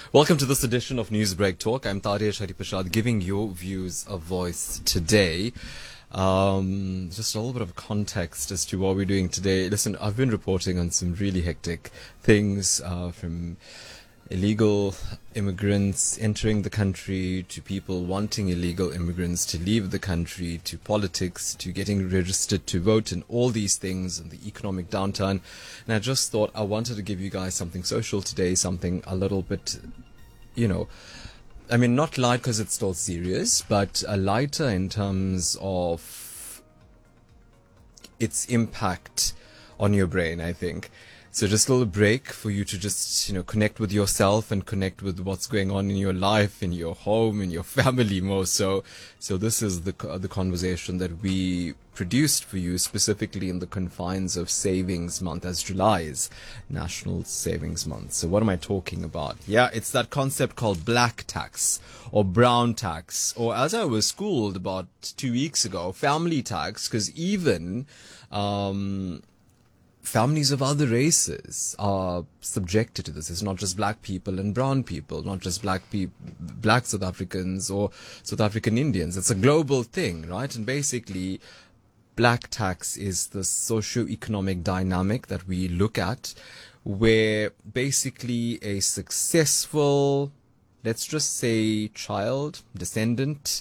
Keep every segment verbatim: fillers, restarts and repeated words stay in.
Welcome to this edition of Newsbreak Talk. I'm Tarish Haripashad, giving your views a voice today. Um, just a little bit of context as to what we're doing today. Listen, I've been reporting on some really hectic things, uh, from illegal immigrants entering the country to people wanting illegal immigrants to leave the country, to politics, to getting registered to vote, and all these things, and the economic downturn. And I just thought I wanted to give you guys something social today, something a little bit, you know, I mean, not light because it's still serious, but a lighter in terms of its impact on your brain, I think. So just a little break for you to just, you know, connect with yourself and connect with what's going on in your life, in your home, in your family more so. So this is the the conversation that we produced for you specifically in the confines of Savings Month, as July is National Savings Month. So what am I talking about? Yeah, it's that concept called black tax or brown tax, or as I was schooled about two weeks ago, family tax, because even um families of other races are subjected to this. It's not just black people and brown people, not just black pe- black South Africans or South African Indians. It's a global thing, right? And basically, black tax is the socio-economic dynamic that we look at, where basically a successful, let's just say, child, descendant,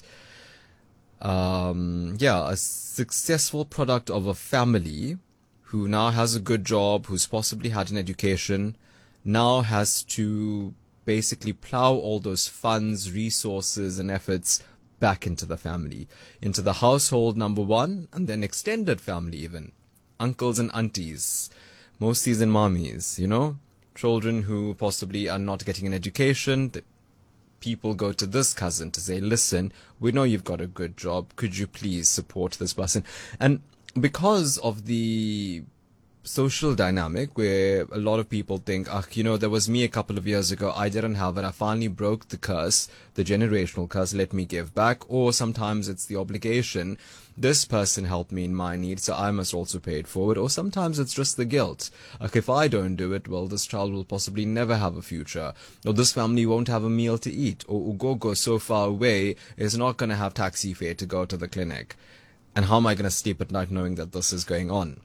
um, yeah, a successful product of a family who now has a good job, who's possibly had an education, now has to basically plow all those funds, resources, and efforts back into the family, into the household, number one, and then extended family even. Uncles and aunties, mosties and mommies, you know, children who possibly are not getting an education. The people go to this cousin to say, listen, we know you've got a good job. Could you please support this person? And because of the social dynamic where a lot of people think, ah, you know, there was me a couple of years ago, I didn't have it, I finally broke the curse, the generational curse, let me give back. Or sometimes it's the obligation, this person helped me in my need, so I must also pay it forward. Or sometimes it's just the guilt. Like, if I don't do it, well, this child will possibly never have a future. Or this family won't have a meal to eat. Or Ugogo, so far away, is not going to have taxi fare to go to the clinic. And how am I going to sleep at night knowing that this is going on?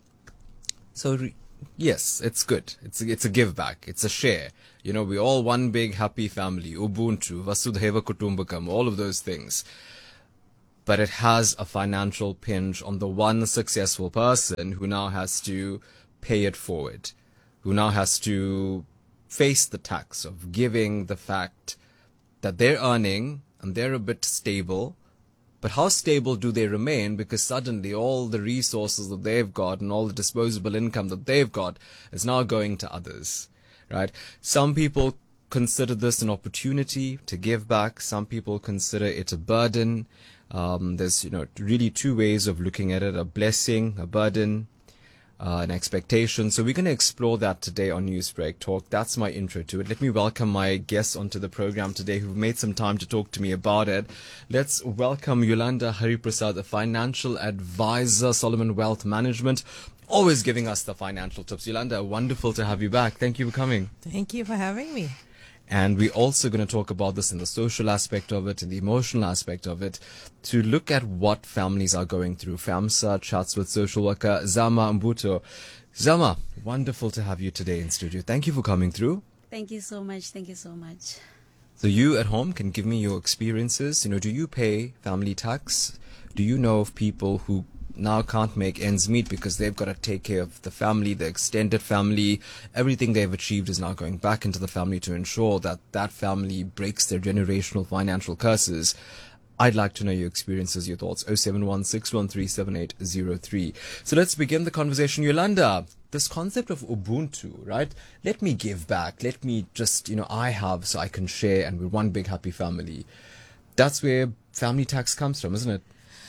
So, re- yes, it's good. It's a, it's a give back. It's a share. You know, we're all one big happy family. Ubuntu, Vasudhaiva Kutumbakam, all of those things. But it has a financial pinch on the one successful person who now has to pay it forward, who now has to face the tax of giving the fact that they're earning and they're a bit stable. But how stable do they remain? Because suddenly all the resources that they've got and all the disposable income that they've got is now going to others, right? Some people consider this an opportunity to give back. Some people consider it a burden. Um, there's, you know, really two ways of looking at it, a blessing, a burden, uh, an expectation. So we're going to explore that today on Newsbreak Talk. That's my intro to it. Let me welcome my guests onto the program today who've made some time to talk to me about it. Let's welcome Yolanda Hariprasad, a financial advisor, Solomon Wealth Management, always giving us the financial tips. Yolanda, wonderful to have you back. Thank you for coming. Thank you for having me. And we're also going to talk about this in the social aspect of it, in the emotional aspect of it, to look at what families are going through. FAMSA chats with social worker Zama Mbuto. Zama, wonderful to have you today in studio. Thank you for coming through. Thank you so much. Thank you so much. So you at home can give me your experiences. You know, do you pay family tax? Do you know of people who now can't make ends meet because they've got to take care of the family, the extended family? Everything they've achieved is now going back into the family to ensure that that family breaks their generational financial curses. I'd like to know your experiences, your thoughts. oh seven one, six one three, seven eight zero three. So let's begin the conversation. Yolanda, this concept of Ubuntu, right? Let me give back. Let me just, you know, I have so I can share, and we're one big happy family. That's where family tax comes from, isn't it?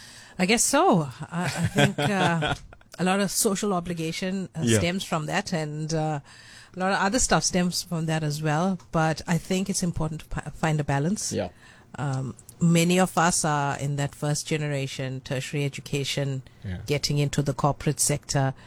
I guess so. I, I think uh, a lot of social obligation uh, Yeah. stems from that, and uh, a lot of other stuff stems from that as well. But I think it's important to p- find a balance. Yeah. Um, many of us are in that first generation tertiary education, Yeah. getting into the corporate sector.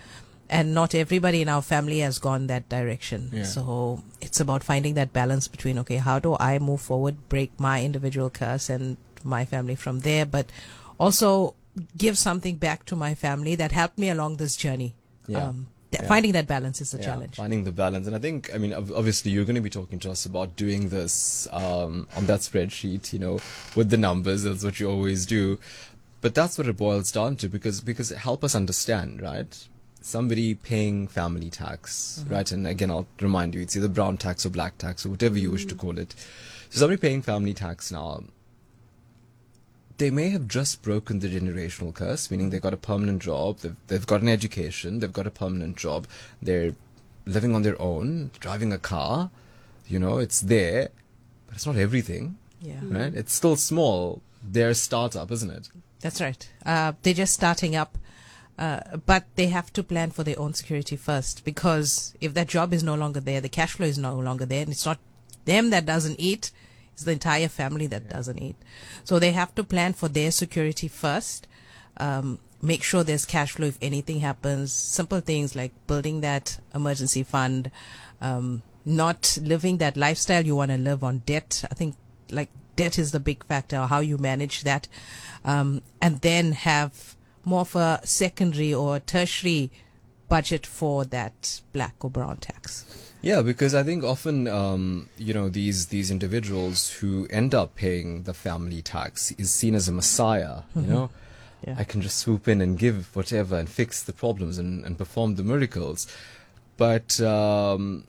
and not everybody in our family has gone that direction. Yeah. So it's about finding that balance between, okay, how do I move forward, break my individual curse and my family from there, but also give something back to my family that helped me along this journey. Yeah. Um, th- Yeah. Finding that balance is a Yeah, challenge. finding the balance. And I think, I mean, ob- obviously you're going to be talking to us about doing this um, on that spreadsheet, you know, with the numbers. That's what you always do. But that's what it boils down to, because because help us understand, right? Somebody paying family tax, Mm-hmm. right? And again, I'll remind you, it's either brown tax or black tax or whatever you wish to call it. So somebody paying family tax now, they may have just broken the generational curse, meaning they've got a permanent job, they've, they've got an education, they've got a permanent job, they're living on their own, driving a car, you know, it's there, but it's not everything, Yeah. right? It's still small. They're a startup, isn't it? That's right. Uh, they're just starting up, uh, but they have to plan for their own security first, because if that job is no longer there, the cash flow is no longer there, and it's not them that doesn't eat, it's the entire family that doesn't eat. So they have to plan for their security first, um, make sure there's cash flow if anything happens, simple things like building that emergency fund, um, not living that lifestyle you want to live on debt. I think like debt is the big factor, how you manage that, um, and then have more of a secondary or tertiary budget for that black or brown tax. Yeah, because I think often, um, you know, these these individuals who end up paying the family tax is seen as a messiah, you know. Yeah. I can just swoop in and give whatever and fix the problems and, and perform the miracles. But um,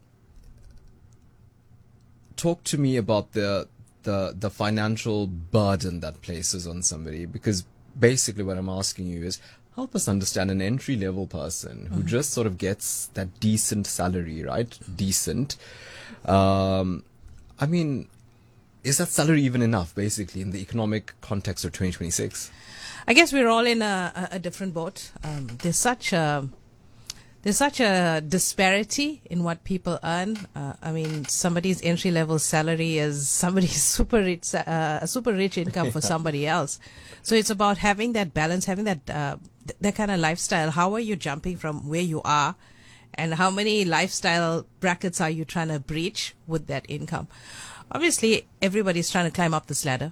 talk to me about the, the the financial burden that places on somebody, because basically what I'm asking you is, help us understand an entry-level person who just sort of gets that decent salary, right? Decent. Um, I mean, is that salary even enough, basically, in the economic context of twenty twenty-six? I guess we're all in a, a, a different boat. Um, there's such a there's such a disparity in what people earn. Uh, I mean, somebody's entry level salary is somebody's super rich, uh, a super rich income for somebody else. So it's about having that balance, having that uh, th- that kind of lifestyle. How are you jumping from where you are, and how many lifestyle brackets are you trying to breach with that income? Obviously, everybody's trying to climb up this ladder.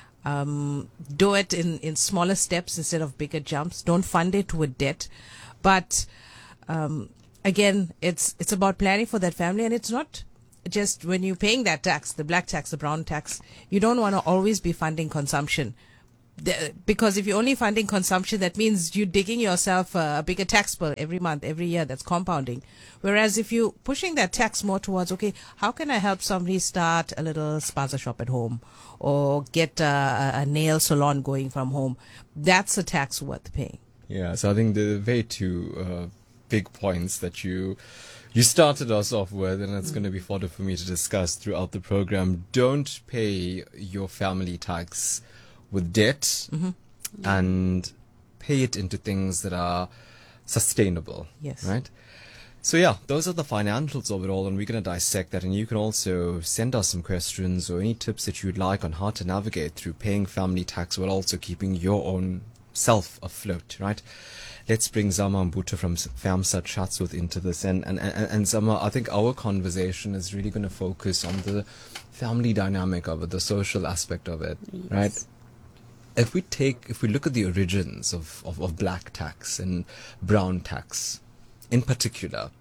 Um, do it in, in smaller steps instead of bigger jumps. Don't fund it with debt. But um, again, it's it's about planning for that family, and it's not just when you're paying that tax, the black tax, the brown tax. You don't want to always be funding consumption. The, because if you're only funding consumption, that means you're digging yourself a, a bigger tax bill every month, every year. That's compounding. Whereas if you're pushing that tax more towards, okay, how can I help somebody start a little spaza shop at home, or get a, a nail salon going from home? That's a tax worth paying. Yeah, so I think the very two uh, big points that you you started us off with, and it's mm. going to be fodder for me to discuss throughout the program. Don't pay your family tax with debt, mm-hmm. and pay it into things that are sustainable. Yes. Right? So yeah, those are the financials of it all, and we're going to dissect that. And you can also send us some questions or any tips that you'd like on how to navigate through paying family tax while also keeping your own self afloat, right? Let's bring Zama Mbuta from FAMSA Chatsworth into this. And, and, and, and Zama, I think our conversation is really going to focus on the family dynamic of it, the social aspect of it, Yes. right? If we take, if we look at the origins of, of, of black tax and brown tax in particular,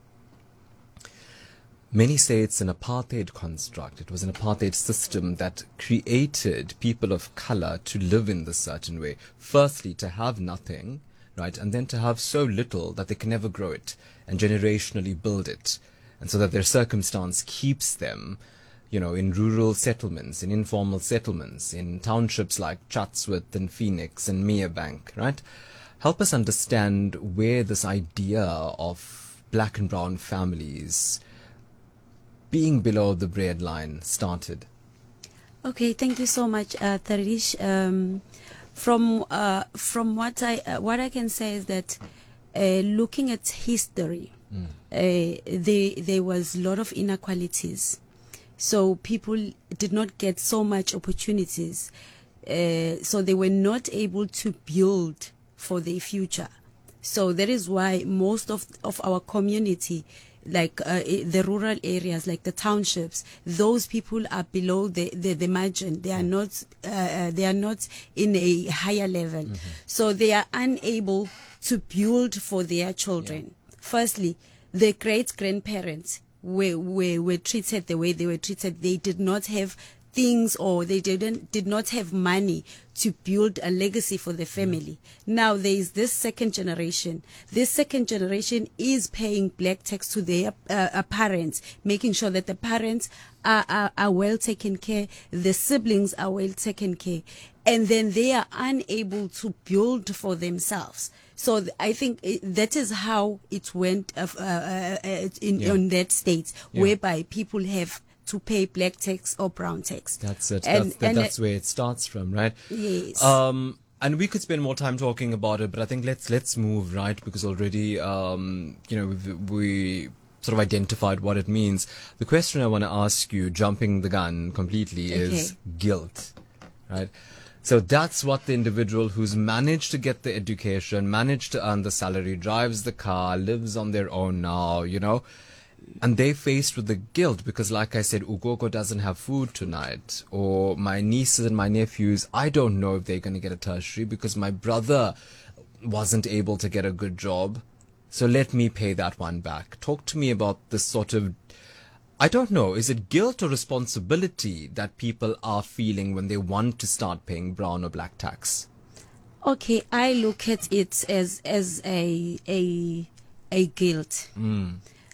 many say it's an apartheid construct. It was an apartheid system that created people of color to live in this certain way. Firstly, to have nothing, right? And then to have so little that they can never grow it and generationally build it. And so that their circumstance keeps them, you know, in rural settlements, in informal settlements, in townships like Chatsworth and Phoenix and Merebank, right? Help us understand where this idea of black and brown families being below the breadline started. Okay, thank you so much, uh, Tarish. Um, from uh, from what I uh, what I can say is that uh, looking at history, mm. uh, there there was a lot of inequalities. So people did not get so much opportunities. Uh, so they were not able to build for their future. So that is why most of of our community, like uh, the rural areas, like the townships, those people are below the, the, the margin. They are not uh, they are not in a higher level. Mm-hmm. So they are unable to build for their children. Yeah. Firstly, the great grandparents were, were were treated the way they were treated. They did not have things, or they didn't did not have money to build a legacy for the family. Yeah. Now there is this second generation. This second generation is paying black tax to their uh, parents, making sure that the parents are, are, are well taken care, the siblings are well taken care, and then they are unable to build for themselves. So th- I think it, that is how it went uh, uh, uh, in, yeah. in that state, yeah. whereby people have to pay black tax or brown tax. That's it. And, that's the, and that's uh, where it starts from, right? Yes. Um, and we could spend more time talking about it, but I think let's let's move, right? Because already, um, you know, we've, we sort of identified what it means. The question I want to ask you, jumping the gun completely, Okay. is guilt, right? So that's what the individual who's managed to get the education, managed to earn the salary, drives the car, lives on their own now, you know, and they're faced with the guilt because, like I said, Ugogo doesn't have food tonight, or my nieces and my nephews, I don't know if they're going to get a tertiary because my brother wasn't able to get a good job. So let me pay that one back. Talk to me about this sort of, I don't know, is it guilt or responsibility that people are feeling when they want to start paying brown or black tax? Okay, I look at it as as a a a guilt, Mm.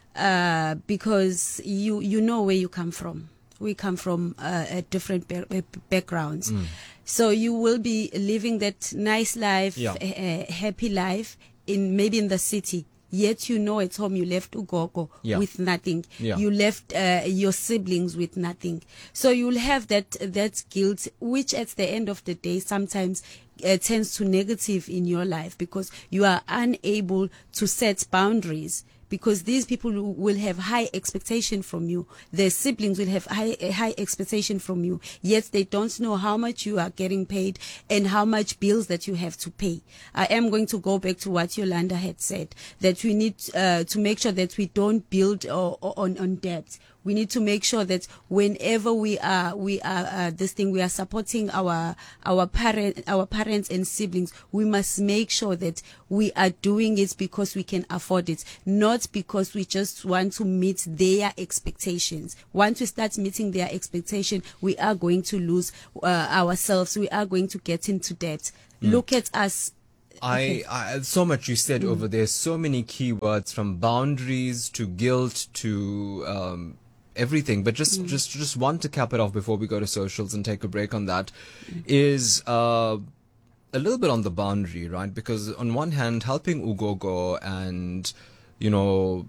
uh, because you you know where you come from. We come from uh, a different ba- uh, backgrounds, Mm. so you will be living that nice life, Yeah. a, a happy life in maybe in the city. Yet you know at home you left Ugogo Yeah. with nothing. Yeah. You left uh, your siblings with nothing. So you'll have that that guilt, which at the end of the day sometimes uh, tends to negative in your life because you are unable to set boundaries. Because these people will have high expectation from you. Their siblings will have high high expectation from you. Yet they don't know how much you are getting paid and how much bills that you have to pay. I am going to go back to what Yolanda had said, that we need uh, to make sure that we don't build uh, on on debt. We need to make sure that whenever we are we are uh, this thing we are supporting our our parent our parents and siblings, we must make sure that we are doing it because we can afford it, not because we just want to meet their expectations. Once we start meeting their expectation, we are going to lose uh, ourselves. We are going to get into debt. Mm. Look at us. I, I so much you said mm. over there, so many key words, from boundaries to guilt to um, everything. But just, mm. just, just one to cap it off before we go to socials and take a break on that mm. is uh, a little bit on the boundary, right? Because on one hand, helping Ugogo and, you know,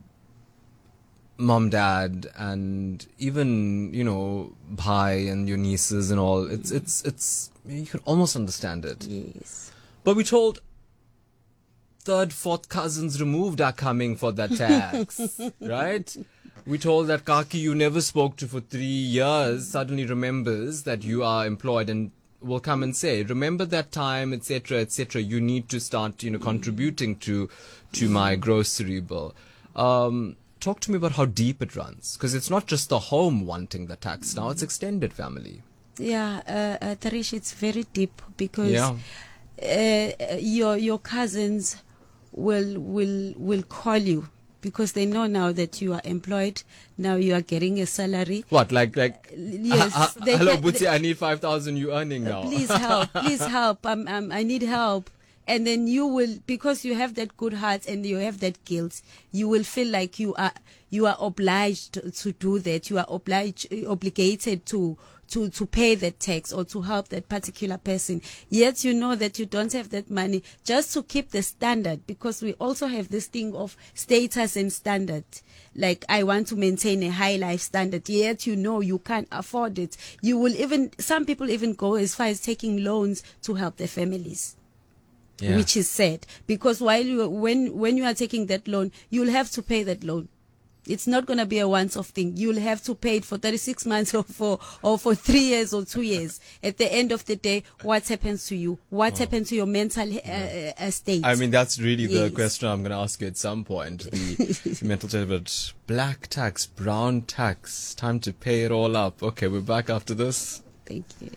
mom, dad, and even, you know, Bhai and your nieces and all, it's, it's, it's, you can almost understand it. Yes. But we told third, fourth cousins removed are coming for that tax, right? We told that Kaki you never spoke to for three years suddenly remembers that you are employed and will come and say, remember that time, et cetera, et cetera. You need to start, you know, contributing to to my grocery bill. Um, talk to me about how deep it runs, because it's not just the home wanting the tax now; it's extended family. Yeah, uh, uh, Tarish, it's very deep because Yeah. uh, your your cousins will will will call you because they know now that you are employed. Now you are getting a salary. What, like, like? Yes. Uh, uh, they hello, can- Butsi, I need five thousand. You earning now? Please help. Please help. Um, um, I need help. And then you will, because you have that good heart and you have that guilt, you will feel like you are you are obliged to, to do that. You are obliged, obligated to to to pay that tax or to help that particular person. Yet you know that you don't have that money just to keep the standard, because we also have this thing of status and standard. Like, I want to maintain a high life standard, yet you know you can't afford it. You will even, some people even go as far as taking loans to help their families. Yeah. Which is sad, because while you when when you are taking that loan, you'll have to pay that loan. It's not going to be a once-off thing. You'll have to pay it for thirty-six months or for or for three years or two years. At the end of the day, what happens to you? What oh. happens to your mental uh, uh, state? I mean, that's really yes. the question I'm going to ask you at some point. The mental state, but black tax, brown tax, time to pay it all up. Okay, we're back after this. Thank you.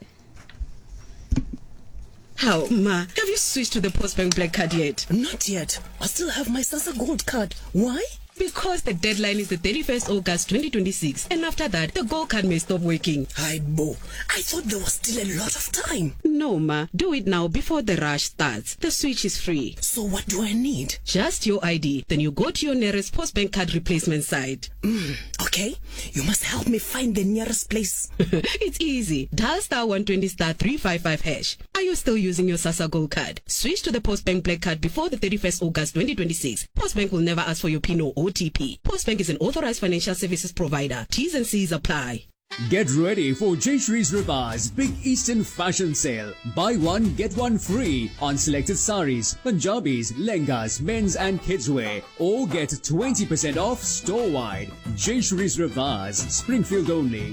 How, Ma? Have you switched to the Postbank Black Card yet? Not yet. I still have my SASSA Gold Card. Why? Because the deadline is the thirty-first August twenty twenty-six, and after that, the Gold Card may stop working. Hi, Bo. I thought there was still a lot of time. No, Ma. Do it now before the rush starts. The switch is free. So what do I need? Just your I D. Then you go to your nearest Postbank Card replacement site. Mm, okay. You must help me find the nearest place. It's easy. Dial star one twenty star three five five hash. Are you still using your SASSA Gold Card? Switch to the Postbank Black Card before the thirty-first August twenty twenty-six. Postbank will never ask for your PIN or O T P. Postbank is an authorized financial services provider. T's and C's apply. Get ready for Jayshree's Riva's Big Eastern Fashion Sale. Buy one, get one free on selected saris, Punjabis, lengas, men's and kids wear. Or get twenty percent off store-wide. Jayshree's Riva's, Springfield only.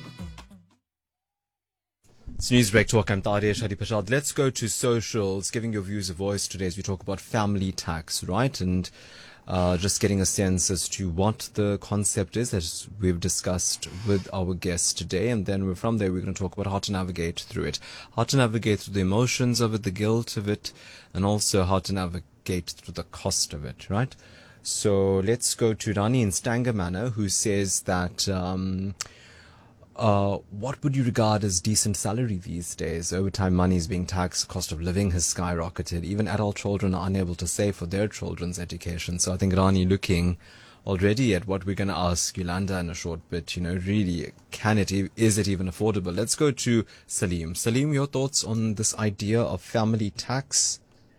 It's Newsbreak Talk. I'm Taresh Haripashad. Let's go to socials, giving your views a voice today as we talk about family tax, right? And Uh, just getting a sense as to what the concept is as we've discussed with our guests today. And then we're, from there, we're going to talk about how to navigate through it, how to navigate through the emotions of it, the guilt of it, and also how to navigate through the cost of it, right? So let's go to Rani in Stanger Manor, who says that, um, Uh, what would you regard as decent salary these days? Overtime money is being taxed, cost of living has skyrocketed. Even adult children are unable to save for their children's education. So I think, Rani, looking already at what we're going to ask Yolanda in a short bit, you know, really, can it, is it even affordable? Let's go to Salim. Salim, your thoughts on this idea of family tax?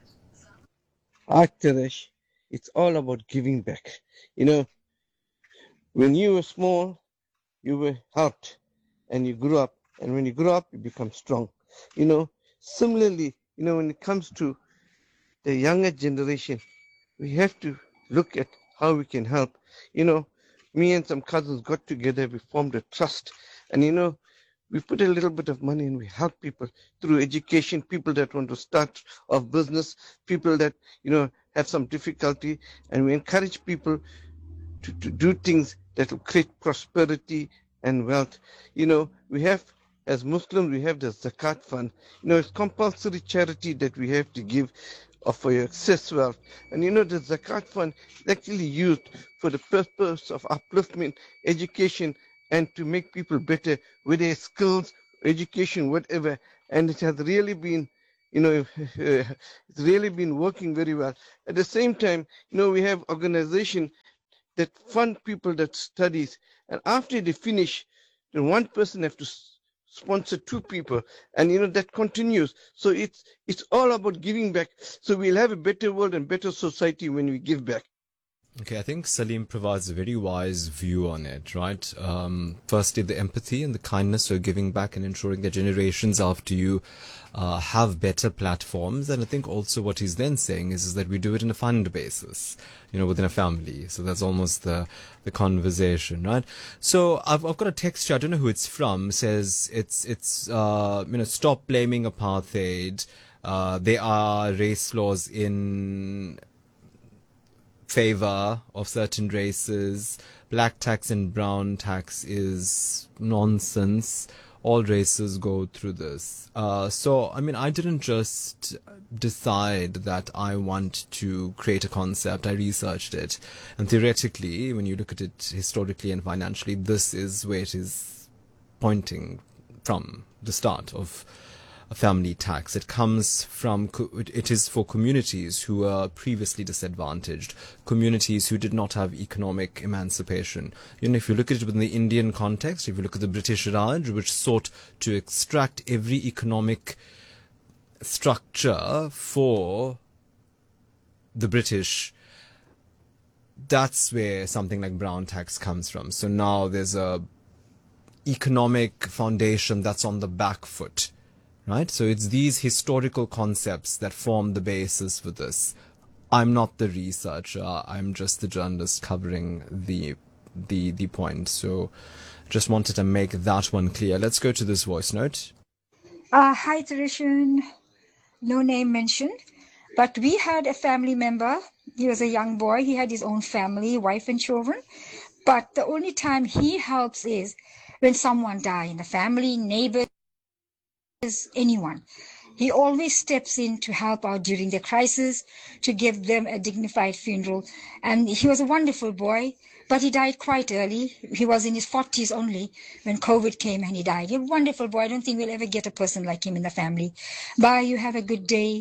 Aktaresh, it's all about giving back. You know, when you were small, you were helped. And you grew up, and when you grow up, you become strong. You know, similarly, you know, when it comes to the younger generation, we have to look at how we can help. You know, me and some cousins got together, we formed a trust, and you know, we put a little bit of money and we help people through education, people that want to start off business, people that, you know, have some difficulty, and we encourage people to, to do things that will create prosperity and wealth. You know, we have, as Muslims, we have the Zakat fund. You know, it's compulsory charity that we have to give for your excess wealth. And you know, the Zakat fund is actually used for the purpose of upliftment, education, and to make people better with their skills, education, whatever. And it has really been, you know, it's really been working very well. At the same time, you know, we have organizations that fund people that studies, and after they finish, then one person have to s- sponsor two people, and you know that continues. So it's it's all about giving back. So we'll have a better world and better society when we give back. Okay, I think Salim provides a very wise view on it, right? Um, firstly, the empathy and the kindness, so giving back and ensuring that generations after you uh, have better platforms. And I think also what he's then saying is, is that we do it in a fund basis, you know, within a family. So that's almost the the conversation, right? So I've I've got a text here, I don't know who it's from, says it's it's uh, you know, stop blaming apartheid. Uh, there are race laws in favor of certain races. Black tax and brown tax is nonsense. All races go through this. Uh, so, I mean, I didn't just decide that I want to create a concept. I researched it. And theoretically, when you look at it historically and financially, this is where it is pointing from the start of a family tax. It comes from, it is for communities who are previously disadvantaged, communities who did not have economic emancipation. You know, if you look at it within the Indian context, if you look at the British Raj, which sought to extract every economic structure for the British, that's where something like brown tax comes from. So now there's a economic foundation that's on the back foot. Right? So it's these historical concepts that form the basis for this. I'm not the researcher. I'm just the journalist covering the the, the point. So just wanted to make that one clear. Let's go to this voice note. Uh, hi, Tarishan. No name mentioned, but we had a family member. He was a young boy. He had his own family, wife and children. But the only time he helps is when someone dies in the family, neighbors, anyone. He always steps in to help out during the crisis, to give them a dignified funeral. And he was a wonderful boy, but he died quite early. He was in his forties only when COVID came and he died. He's a wonderful boy. I don't think we'll ever get a person like him in the family. Bye. You have a good day.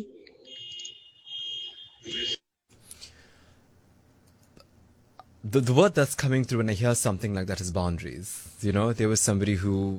The, the word that's coming through when I hear something like that is boundaries. You know, there was somebody who,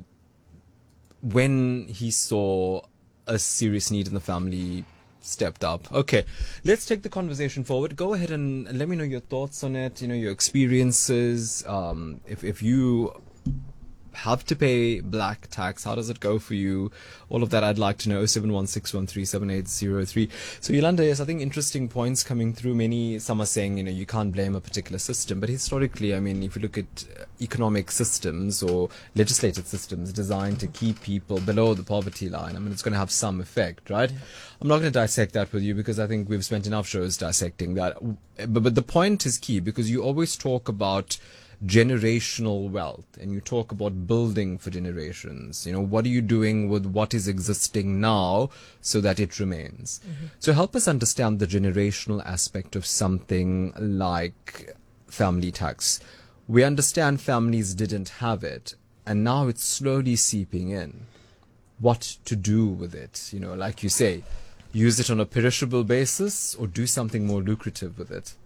when he saw a serious need in the family, stepped up. Okay, let's take the conversation forward. Go ahead and let me know your thoughts on it, you know, your experiences. Um, if, if you have to pay black tax, how does it go for you? All of that I'd like to know. seven one six one three seven eight zero three. So Yolanda, yes, I think interesting points coming through. Many, some are saying, you know, you can't blame a particular system, but historically, I mean, if you look at economic systems or legislative systems designed to keep people below the poverty line, I mean, it's going to have some effect, right? Yeah. I'm not going to dissect that with you because I think we've spent enough shows dissecting that. But, but the point is key because you always talk about generational wealth and you talk about building for generations. You know, what are you doing with what is existing now so that it remains? Mm-hmm. So help us understand the generational aspect of something like family tax. We understand families didn't have it and now it's slowly seeping in. What to do with it? You know, like you say, use it on a perishable basis or do something more lucrative with it?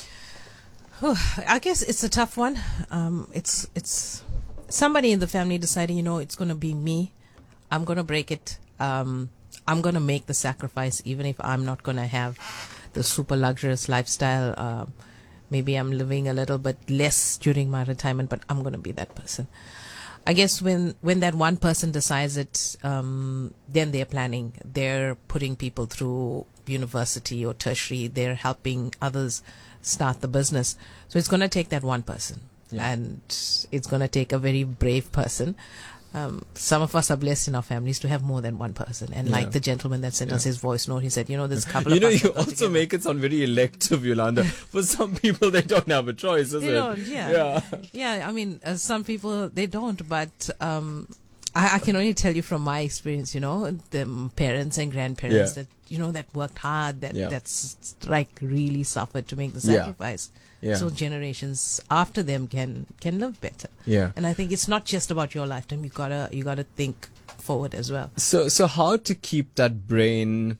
Oh, I guess it's a tough one. Um, it's it's somebody in the family deciding, you know, it's going to be me. I'm going to break it. Um, I'm going to make the sacrifice, even if I'm not going to have the super luxurious lifestyle. Uh, maybe I'm living a little bit less during my retirement, but I'm going to be that person. I guess when, when that one person decides it, um, then they're planning. They're putting people through university or tertiary. They're helping others start the business. So it's going to take that one person. Yeah. And it's going to take a very brave person. Um, some of us are blessed in our families to have more than one person. And yeah. like the gentleman that sent yeah. us his voice note, he said, you know, there's a couple you of know, us. You also together. Make it sound very elective, Yolanda. For some people, they don't have a choice, is they it? Don't, yeah. yeah. Yeah, I mean, uh, some people, they don't. But um, I, I can only tell you from my experience, you know, the parents and grandparents yeah. that, you know, that worked hard, that yeah. that's like really suffered to make the sacrifice. Yeah. Yeah. So generations after them can can live better. Yeah. And I think it's not just about your lifetime. You gotta you gotta think forward as well. So so how to keep that brain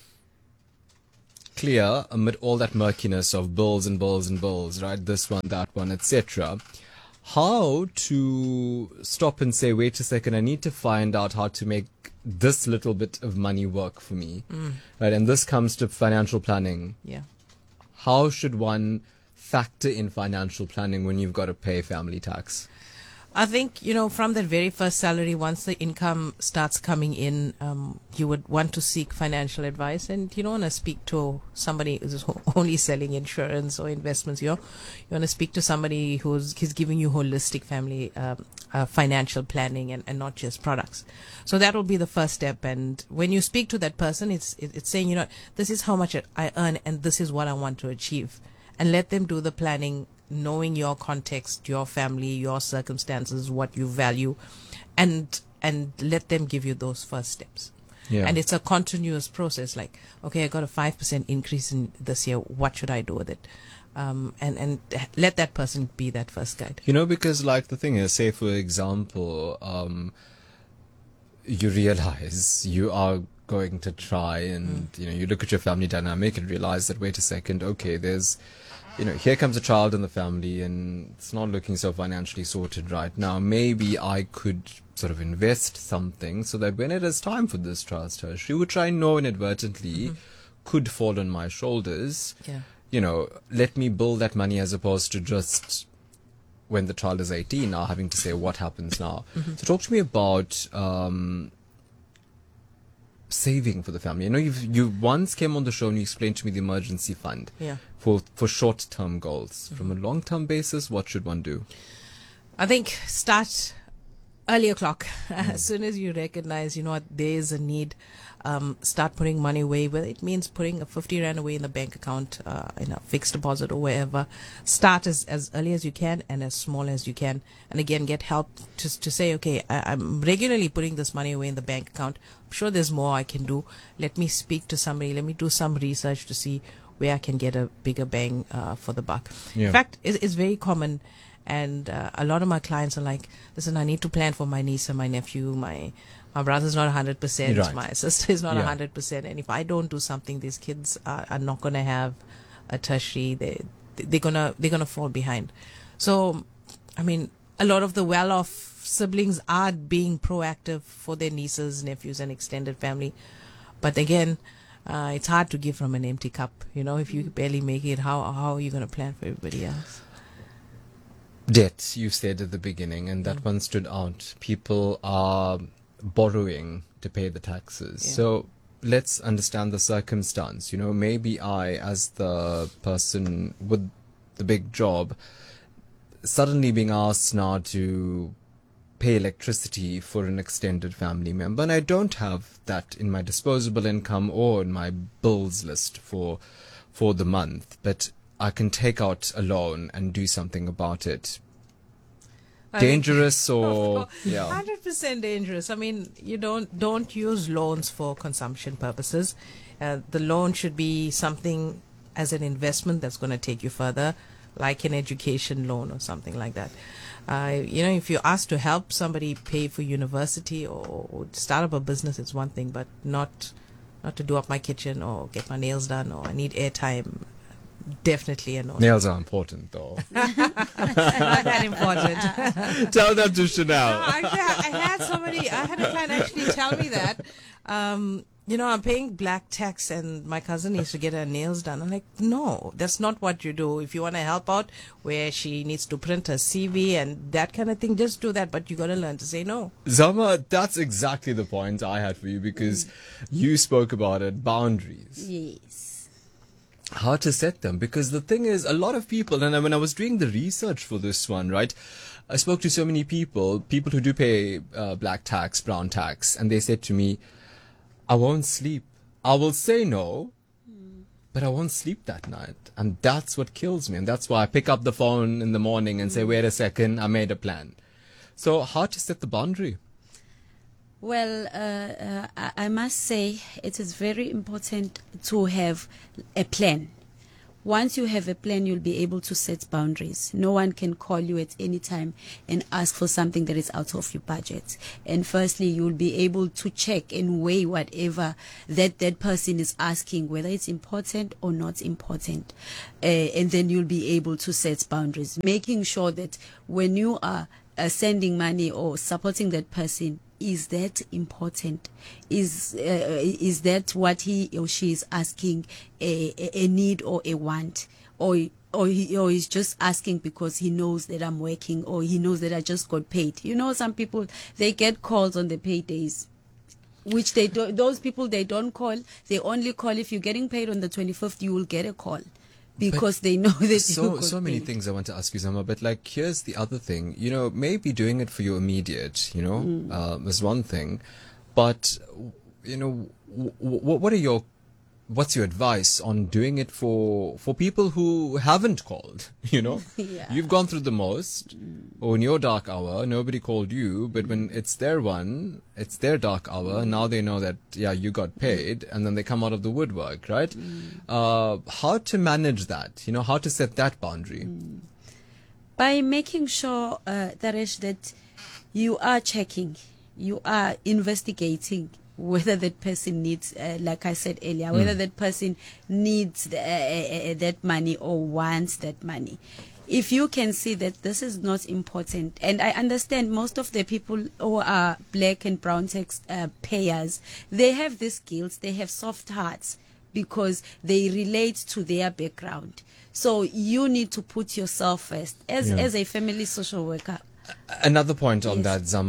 clear amid all that murkiness of bills and bills and bills, right? This one, that one, et cetera. How to stop and say, wait a second, I need to find out how to make this little bit of money work for me, mm. right? And this comes to financial planning. Yeah. How should one factor in financial planning when you've got to pay family tax? I think, you know, from that very first salary, once the income starts coming in, um, you would want to seek financial advice, and you don't want to speak to somebody who's only selling insurance or investments. You know, you want to speak to somebody who's, who's giving you holistic family um, uh, financial planning and, and not just products. So that will be the first step. And when you speak to that person, it's it, it's saying, you know, this is how much I earn and this is what I want to achieve. And let them do the planning, knowing your context, your family, your circumstances, what you value, and and let them give you those first steps. Yeah. And it's a continuous process. Like, okay, I got a five percent increase in this year. What should I do with it? Um, and and let that person be that first guide. You know, because like the thing is, say for example, um, you realize you are going to try and mm. you know, you look at your family dynamic and realize that, wait a second, okay, there's, you know, here comes a child in the family and it's not looking so financially sorted right now. Maybe I could sort of invest something so that when it is time for this trust tertiary, which I know inadvertently mm-hmm. could fall on my shoulders, yeah. you know, let me build that money as opposed to just when the child is eighteen now having to say what happens now. Mm-hmm. So talk to me about um, saving for the family? You know, you've, you once came on the show and you explained to me the emergency fund Yeah. for, for short-term goals. From a long-term basis, what should one do? I think start early o'clock. As soon as you recognize, you know what, there is a need, um, start putting money away, whether it means putting a fifty rand away in the bank account, uh, in a fixed deposit or wherever. Start as, as early as you can and as small as you can. And again, get help to, to say, okay, I, I'm regularly putting this money away in the bank account. I'm sure there's more I can do. Let me speak to somebody. Let me do some research to see where I can get a bigger bang, uh, for the buck. Yeah. In fact, it's, it's very common. And uh, a lot of my clients are like, listen, I need to plan for my niece and my nephew. My my brother's not one hundred percent. Right. My sister is not Yeah. one hundred percent. And if I don't do something, these kids are, are not going to have a tertiary. They, they're going to they're gonna fall behind. So, I mean, a lot of the well-off siblings are being proactive for their nieces, nephews, and extended family. But again, uh, it's hard to give from an empty cup. You know, if you barely make it, how, how are you going to plan for everybody else? Debt, you said at the beginning, and that one stood out. People are borrowing to pay the taxes. Yeah. So let's understand the circumstance. You know, maybe I, as the person with the big job, suddenly being asked now to pay electricity for an extended family member, and I don't have that in my disposable income or in my bills list for for the month, but I can take out a loan and do something about it. I think- Dangerous or one yeah, hundred percent dangerous. I mean, you don't don't use loans for consumption purposes. Uh, the loan should be something as an investment that's going to take you further, like an education loan or something like that. Uh, you know, if you're asked to help somebody pay for university or, or start up a business, it's one thing, but not not to do up my kitchen or get my nails done or I need airtime. Definitely a no. nails are important though. Not that important. Tell that to Chanel. No, actually, I I had somebody, I had a client actually tell me that, um, you know, I'm paying black tax and my cousin needs to get her nails done. I'm like, no, that's not what you do. If you want to help out where she needs to print her C V and that kind of thing, just do that. But you got to learn to say no. Zama, that's exactly the point I had for you because you spoke about it, boundaries. Yes. How to set them, because the thing is, a lot of people, and when I was doing the research for this one, right, I spoke to so many people, people who do pay uh, black tax, brown tax, and they said to me, I won't sleep. I will say no, but I won't sleep that night. And that's what kills me. And that's why I pick up the phone in the morning and say, wait a second, I made a plan. So how to set the boundary? Well, uh, uh, I I must say it is very important to have a plan. Once you have a plan, you'll be able to set boundaries. No one can call you at any time and ask for something that is out of your budget. And firstly, you'll be able to check and weigh whatever that that person is asking, whether it's important or not important. Uh, and then you'll be able to set boundaries, making sure that when you are uh, sending money or supporting that person, is that important? Is uh, is that what he or she is asking, a, a, a need or a want, or or he or he's just asking because he knows that I'm working, or he knows that I just got paid? You know, some people, they get calls on the paydays, which they do, those people they don't call. They only call if you're getting paid on the twenty-fifth. You will get a call. Because but they know that so you got so many paid. things I want to ask you, Zama, but like here's the other thing. You know, maybe doing it for your immediate, you know, mm. uh, is one thing, but you know, w- w- what are your what's your advice on doing it for for people who haven't called? You know, Yeah. You've gone through the most. Mm. Or in your dark hour, nobody called you, but when it's their one, it's their dark hour. Mm. Now they know that yeah, you got paid, and then they come out of the woodwork, right? Mm. Uh, how to manage that? You know, how to set that boundary? Mm. By making sure, uh, Taresh, that you are checking, you are investigating whether that person needs, uh, like I said earlier, whether mm. that person needs the, uh, uh, that money or wants that money. If you can see that this is not important, and I understand most of the people who are black and brown tax uh, payers, they have these skills, they have soft hearts because they relate to their background. So you need to put yourself first as, Yeah. as a family social worker. Another point on Yes. that, Zama.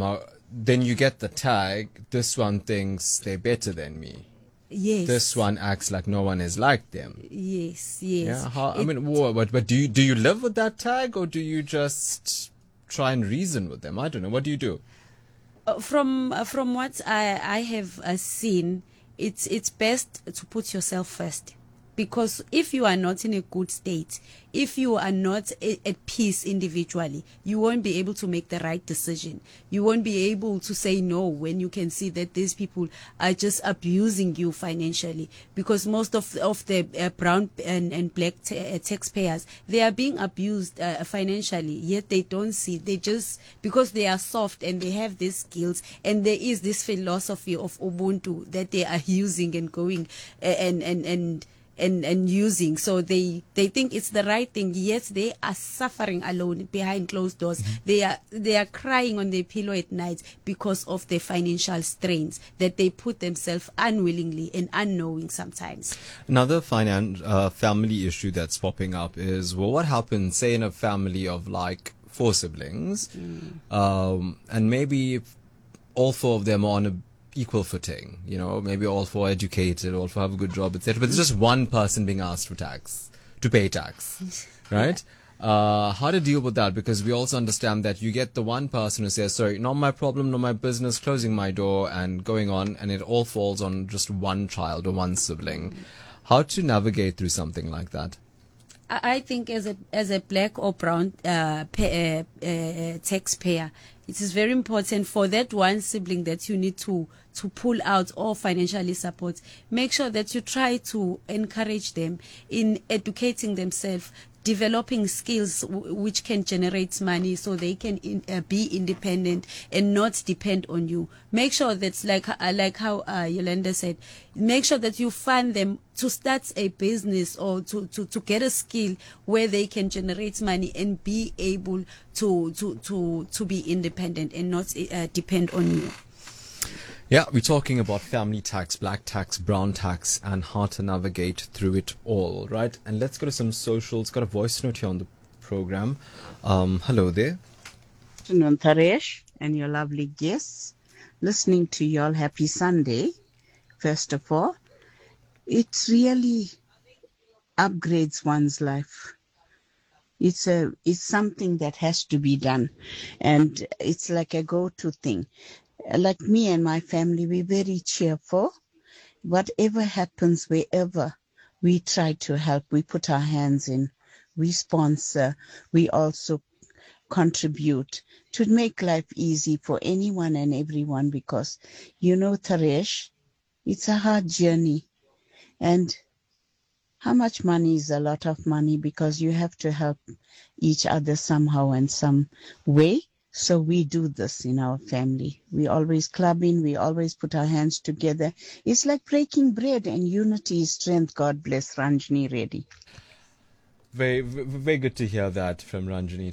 then you get the tag, this one thinks they're better than me. Yes. This one acts like no one is like them. Yes, yes. Yeah. How, I It- mean, wha- but but do you do you live with that tag, or do you just try and reason with them? I don't know. What do you do? Uh, from uh, from what I I have uh, seen, it's it's best to put yourself first, because if you are not in a good state, if you are not a, at peace individually, you won't be able to make the right decision. You won't be able to say no when you can see that these people are just abusing you financially, because most of of the uh, brown and, and black ta- uh, taxpayers, they are being abused uh, financially, yet they don't see. They just, because they are soft and they have these skills, and there is this philosophy of Ubuntu that they are using and going uh, and and and and and using, so they they think it's the right thing. Yes, they are suffering alone behind closed doors. Mm-hmm. They are they are crying on their pillow at night because of the financial strains that they put themselves unwillingly and unknowing sometimes. Another finan- uh, family issue that's popping up is, well, what happens, say, in a family of like four siblings, mm. um, and maybe all four of them are on a equal footing, you know, maybe all four educated, all four have a good job, et cetera. But there's just one person being asked for tax, to pay tax, right? Yeah. Uh, how to deal with that? Because we also understand that you get the one person who says, sorry, not my problem, not my business, closing my door and going on, and it all falls on just one child or one sibling. How to navigate through something like that? I think as a as a black or brown uh, pay, uh, uh, taxpayer, it is very important for that one sibling that you need to to pull out or financially support. Make sure that you try to encourage them in educating themselves, developing skills w- which can generate money, so they can in, uh, be independent and not depend on you. Make sure that's like uh, like how uh, Yolanda said. Make sure that you fund them to start a business or to, to, to get a skill where they can generate money and be able to to to, to be independent and not uh, depend on you. Yeah, we're talking about family tax, black tax, brown tax, and how to navigate through it all, right? And let's go to some socials. Got a voice note here on the program. Um, hello there. Good afternoon, Taresh, and your lovely guests. Listening to y'all, happy Sunday. First of all, it really upgrades one's life. It's a it's something that has to be done, and it's like a go-to thing. Like me and my family, we're very cheerful. Whatever happens, wherever, we try to help. We put our hands in. We sponsor. We also contribute to make life easy for anyone and everyone, because, you know, Taresh, it's a hard journey. And how much money is a lot of money, because you have to help each other somehow and some way. So we do this in our family. We always club in. We always put our hands together. It's like breaking bread, and unity is strength. God bless Ranjini Reddy. Very, very good to hear that from Ranjini